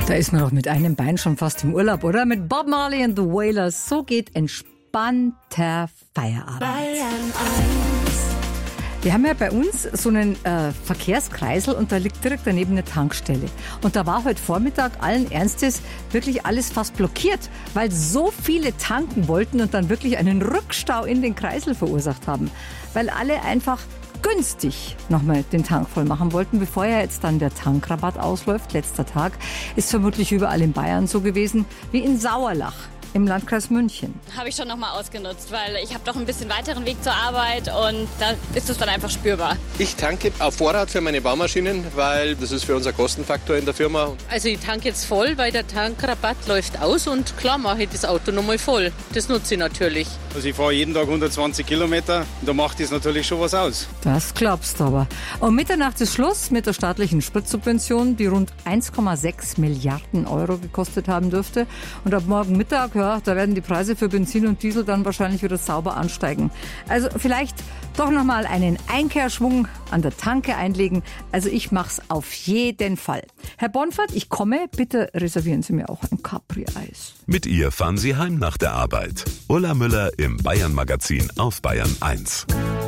Da ist man doch mit einem Bein schon fast im Urlaub, oder? Mit Bob Marley and the Wailers. So geht entspannter Feierabend. Wir haben ja bei uns so einen Verkehrskreisel und da liegt direkt daneben eine Tankstelle. Und da war heute Vormittag allen Ernstes wirklich alles fast blockiert, weil so viele tanken wollten und dann wirklich einen Rückstau in den Kreisel verursacht haben. Weil alle einfach günstig nochmal den Tank voll machen wollten, bevor ja jetzt dann der Tankrabatt ausläuft. Letzter Tag ist vermutlich überall in Bayern so gewesen wie in Sauerlach im Landkreis München. Habe ich schon nochmal ausgenutzt, weil ich habe doch ein bisschen weiteren Weg zur Arbeit und da ist es dann einfach spürbar. Ich tanke auf Vorrat für meine Baumaschinen, weil das ist für unser Kostenfaktor in der Firma. Also ich tanke jetzt voll, weil der Tankrabatt läuft aus und klar mache ich das Auto nochmal voll. Das nutze ich natürlich. Also ich fahre jeden Tag 120 Kilometer und da macht das natürlich schon was aus. Das glaubst du aber. Um Mitternacht ist Schluss mit der staatlichen Spritsubvention, die rund 1,6 Milliarden Euro gekostet haben dürfte. Und ab morgen Mittag, ja, da werden die Preise für Benzin und Diesel dann wahrscheinlich wieder sauber ansteigen. Also vielleicht doch nochmal einen Einkehrschwung an der Tanke einlegen. Also ich mach's auf jeden Fall. Herr Bonfert, ich komme. Bitte reservieren Sie mir auch ein Capri-Eis. Mit ihr fahren Sie heim nach der Arbeit. Ulla Müller im Bayern Magazin auf Bayern 1.